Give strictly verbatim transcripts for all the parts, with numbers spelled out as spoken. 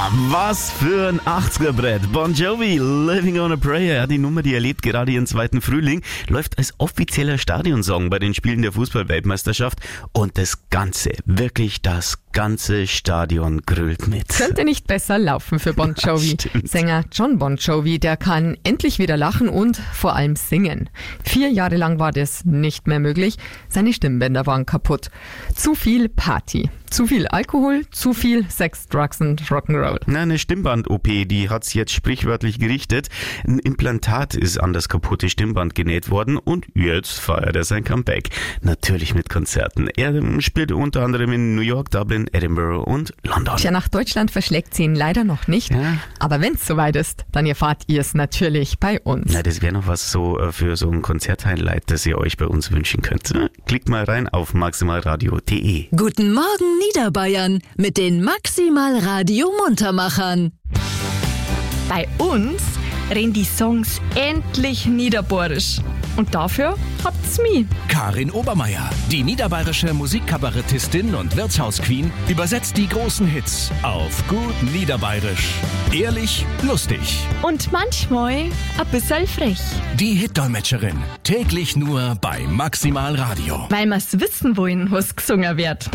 Was für ein achtziger-Brett. Bon Jovi, Living on a Prayer. Ja, die Nummer, die erlebt gerade ihren zweiten Frühling, läuft als offizieller Stadionsong bei den Spielen der Fußball-Weltmeisterschaft. Und das Ganze, wirklich das ganze Stadion grölt mit. Könnte nicht besser laufen für Bon Jovi. Ja, Sänger John Bon Jovi, der kann endlich wieder lachen und vor allem singen. Vier Jahre lang war das nicht mehr möglich. Seine Stimmbänder waren kaputt. Zu viel Party. Zu viel Alkohol, zu viel Sex, Drugs und Rock'n'Roll. Na, eine Stimmband-O P, die hat's jetzt sprichwörtlich gerichtet. Ein Implantat ist an das kaputte Stimmband genäht worden und jetzt feiert er sein Comeback. Natürlich mit Konzerten. Er spielt unter anderem in New York, Dublin, Edinburgh und London. Tja, nach Deutschland verschlägt sie ihn leider noch nicht. Ja. Aber wenn's soweit ist, dann erfahrt ihr es natürlich bei uns. Na, das wäre noch was so äh, für so ein Konzert-Highlight, das ihr euch bei uns wünschen könnt. Klickt mal rein auf maximalradio punkt de. Guten Morgen Niederbayern mit den Maximal Radio Muntermachern. Bei uns reden die Songs endlich niederbayerisch. Und dafür habt's mich. Karin Obermeier, die niederbayerische Musikkabarettistin und Wirtshausqueen, übersetzt die großen Hits auf gut Niederbayerisch. Ehrlich, lustig. Und manchmal ein bisschen frech. Die Hitdolmetscherin, täglich nur bei Maximal Radio. Weil wir's wissen wollen, was gesungen wird.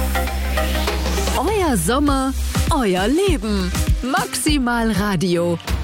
Euer Sommer, euer Leben. Maximal Radio.